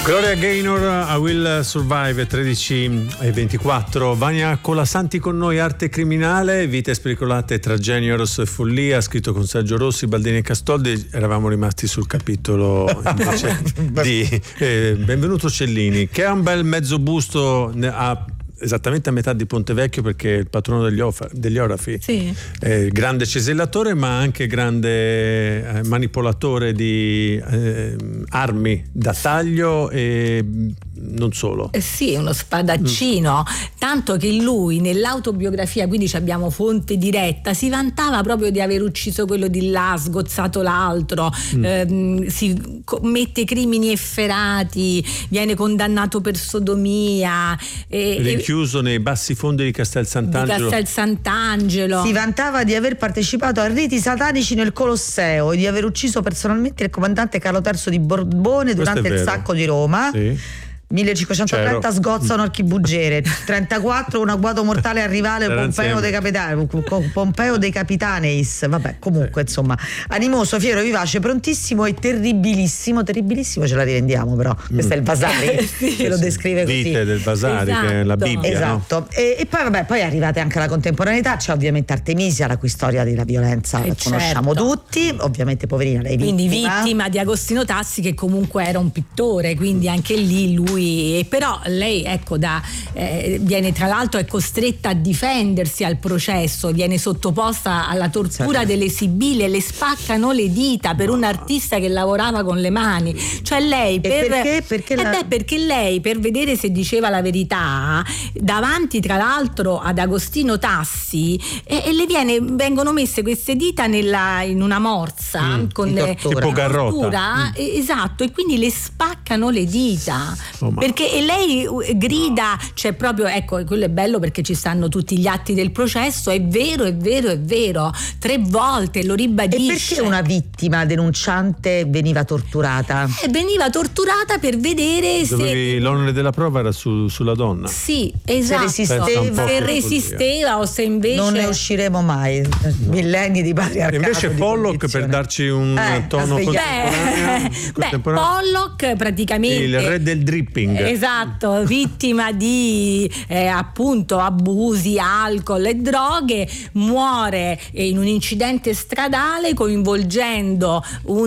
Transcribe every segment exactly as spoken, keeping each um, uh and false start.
Gloria Gaynor, I Will Survive, tredici e ventiquattro. Vania Colasanti con noi, Arte criminale, vite spericolate tra genio, eros e follia, scritto con Sergio Rossi, Baldini e Castoldi. Eravamo rimasti sul capitolo invece di eh, Benvenuto Cellini, che ha un bel mezzo busto a esattamente a metà di Ponte Vecchio, perché è il patrono degli, ofa, degli orafi, sì. eh, grande cesellatore ma anche grande eh, manipolatore di eh, armi da taglio e non solo. Eh sì, uno spadaccino, mm. tanto che lui nell'autobiografia, quindi abbiamo fonte diretta, si vantava proprio di aver ucciso quello di là, sgozzato l'altro, mm. ehm, si commette crimini efferati, viene condannato per sodomia, e, rinchiuso e, nei bassi fondi di Castel Sant'Angelo. Di Castel Sant'Angelo. Si vantava di aver partecipato a riti satanici nel Colosseo e di aver ucciso personalmente il comandante Carlo terzo di Borbone durante il sacco di Roma. Sì. millecinquecentotrenta C'ero. sgozzano archibuggiere, trentaquattro un agguato mortale al rivale Pompeo dei, capitani, Pompeo dei Capitaneis. Vabbè, comunque sì. Insomma, animoso, fiero, vivace, prontissimo e terribilissimo. Terribilissimo ce la rivendiamo, però mm. questo è il Vasari sì, che lo descrive così. Vite del Vasari, esatto. Che è la Bibbia, esatto, no? e, e poi vabbè, poi arrivate anche alla contemporaneità. C'è ovviamente Artemisia, la cui storia della violenza eh la conosciamo certo. tutti, ovviamente poverina lei vittima. Quindi vittima di Agostino Tassi, che comunque era un pittore, quindi anche lì lui. E però lei ecco da eh, viene tra l'altro è costretta a difendersi al processo, viene sottoposta alla tortura sì. delle sibille, le spaccano le dita per un artista che lavorava con le mani, cioè lei per, e perché? Perché, eh la... beh, perché lei per vedere se diceva la verità davanti tra l'altro ad Agostino Tassi e, e le viene, vengono messe queste dita nella, in una morsa mm, con le, tipo garrota mm. esatto, e quindi le spaccano le dita oh, perché e lei grida, cioè proprio ecco, quello è bello perché ci stanno tutti gli atti del processo, è vero, è vero, è vero, tre volte lo ribadisce. E perché una vittima denunciante veniva torturata? Eh, veniva torturata per vedere Dovevi, se l'onere della prova era su, sulla donna. sì, esatto, se resisteva, se resisteva o se invece non ne usciremo mai, no. Millenni di patriarcato. E invece Pollock, per darci un eh, tono contemporaneo, beh, contemporaneo beh, Pollock praticamente il re del dripping. Esatto, vittima di eh, appunto abusi, alcol e droghe, muore in un incidente stradale coinvolgendo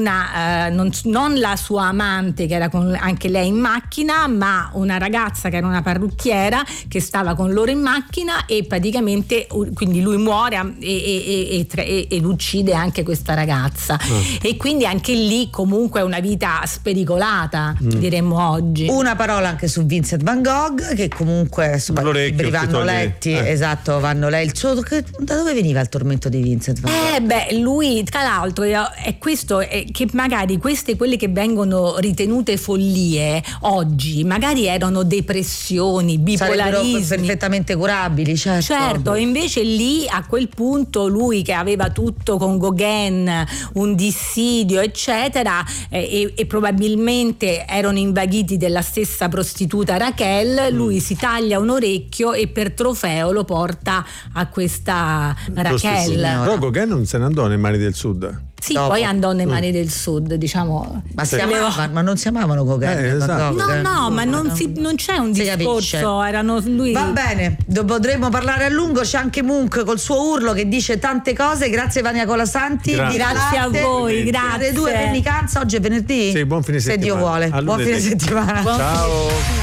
una eh, non, non la sua amante che era con anche lei in macchina, ma una ragazza che era una parrucchiera che stava con loro in macchina e praticamente quindi lui muore e, e, e, e, ed uccide anche questa ragazza oh. e quindi anche lì comunque è una vita spericolata mm. diremmo oggi. Una parola anche su Vincent Van Gogh, che comunque insomma, i libri vanno letti, eh. esatto, vanno letti. Il suo, che, da dove veniva il tormento di Vincent Van Gogh? Eh beh, lui tra l'altro è questo è che magari queste quelle che vengono ritenute follie oggi magari erano depressioni, bipolarismi perfettamente curabili, certo. Certo, invece lì a quel punto lui che aveva tutto con Gauguin, un dissidio eccetera eh, e, e probabilmente erano invaghiti della stessa prostituta Raquel, lui mm. si taglia un orecchio e per trofeo lo porta a questa Raquel. Però Gauguin non se ne andò nei mari del sud. Sì, Dopo. poi andò nei mari mm. del sud, diciamo. Ma, si amava, ma non si amavano Gauguin? Eh, esatto. No, no, no, ma non, si, non c'è un si discorso. Erano lui. Va bene, potremmo parlare a lungo. C'è anche Munch col suo urlo che dice tante cose. Grazie Vania Colasanti. Grazie, grazie a voi, grazie. Le due Pennicanza, oggi è venerdì? Sì, buon fine settimana. Se Dio vuole. A buon fine settimana. Buon Ciao. Fine.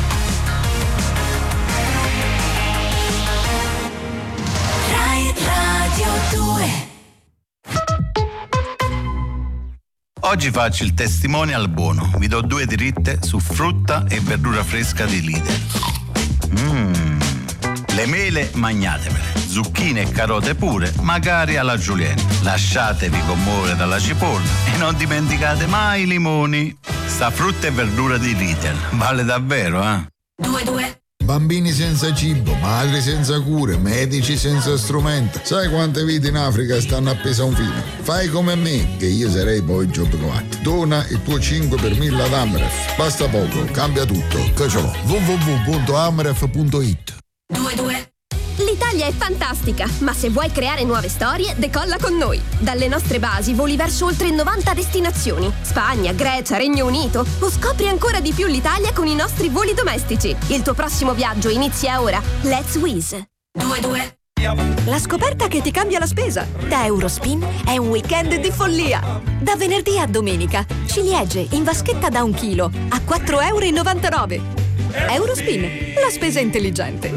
Oggi faccio il testimonial buono. Vi do due dritte su frutta e verdura fresca di Lidl. Mmm. Le mele magnatevele, zucchine e carote pure, magari alla julienne. Lasciatevi commuovere dalla cipolla e non dimenticate mai i limoni. Sta frutta e verdura di Lidl vale davvero, eh? Due, due. Bambini senza cibo, madri senza cure, medici senza strumenti. Sai quante vite in Africa stanno appese a un filo? Fai come me, che io sarei poi Job Coat. Dona il tuo cinque per mille ad Amref. Basta poco, cambia tutto. Che ce l'ho. w w w punto amref punto it. Due, due. L'Italia l'Italia è fantastica, ma se vuoi creare nuove storie, decolla con noi. Dalle nostre basi voli verso oltre novanta destinazioni. Spagna, Grecia, Regno Unito. O scopri ancora di più l'Italia con i nostri voli domestici. Il tuo prossimo viaggio inizia ora. Let's Wizz. due due. La scoperta che ti cambia la spesa. Da Eurospin è un weekend di follia. Da venerdì a domenica, ciliegie in vaschetta da un chilo a quattro e novantanove euro. Eurospin, la spesa intelligente.